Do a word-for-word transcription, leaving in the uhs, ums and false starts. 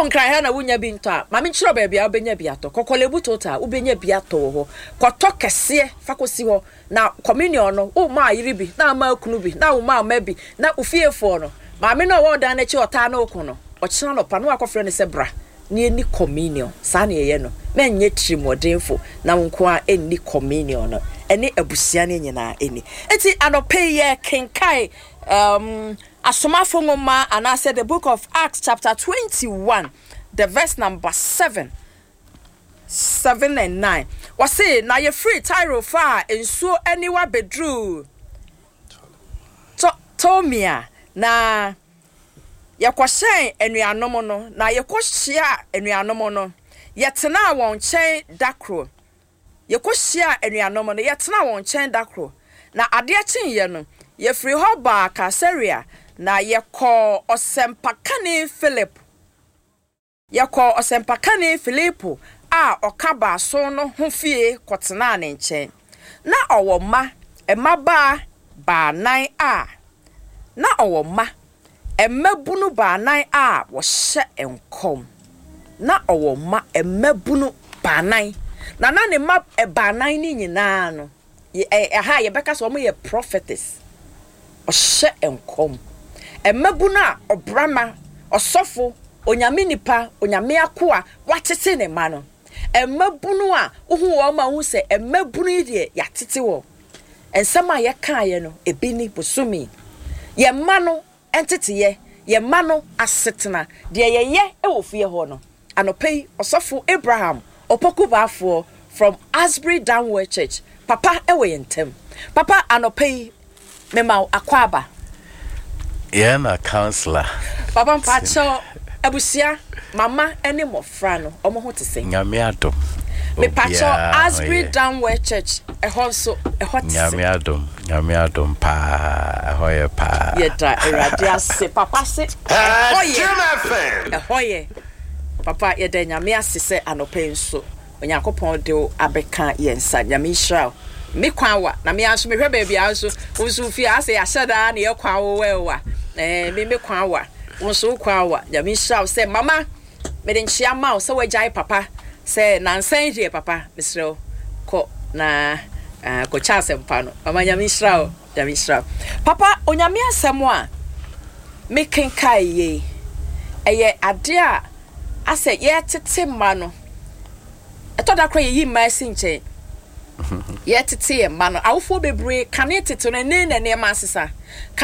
on cry na wunya bi nto ma me nchiro ba bia obenya bi ato kokolebu tota ubenya bi ato ho kwoto kese fakosi ho na communion no o ma yiri bi na ma kunu bi na o ma ma bi na ufiefo no ma me no wo dan na chi ota na okun no o chira no pa no akofre ne se bra ni eni communion sa na ye no na nye trimodefo na nko a eni communion no eni abusia ne nyina eni enti anope ye kenkai um asomafo ngoma and I said the book of Acts chapter twenty-one the verse number seven seven and nine was say na ye free Tyro fa ensuo aniwa bedru to tomia na ye kwahyen enuanom no na ye kohia enuanom no ye tena won chen dakro ye kohia enuanom no ye tena won chen dakro na ade achen ye no ye free ho ba Caesarea na ye call Osempakane Philip ye call Osempakane Philip a okaba so no ho fie kotena ne nchen na owo ma emaba ba nan a na owo ma emabunu ba nan a wo hye enkom na owo ma emabunu ba nan na na ne ma e ba nan ni nyina no e ha ye beka so mo ye prophetess o hye enkom emabunu a obrama osofo onyame nipa onyame akoa watete ne ma no emabunu a ohu wo ma hu se emabunu ide ya tete wo ensema ye kan ye no ebini bosumi ye ma no entete ye ye ma no asetena de ye ye e wo fie ho no anopei osofo Abraham opoku baafo from Asbury Downward Church papa e we yentem papa anopei mema akwaba yeah na counselor papa mpacho abusia mama ene mofra no omo ho tese nyame adom me pacho Asbury Downward Church e honso e hot nyame adom nyame adom pa e hoye pa ye da erade ase papa se e hoye e hoye papa ye da nyame ase se anope nso onyankopon de abeka yensa nyame Israel me kwanwa na me anso me hwe ba bia so usu fi ase ya shada na ye kwanwo wewa eh me me kwanwa wonso kwanwa nyame Israel se mama me den chia ma so wajai papa se nansan je papa misro ko na uh, ko chase mpano mama nyame Israel nyame Israel papa onyame asemo a me kenkai ye eye ade a ase ye tete ma no eto da kra ye ma sinche ye tete ye ma no awofo bebre kane tete no ne ne ne ma sesa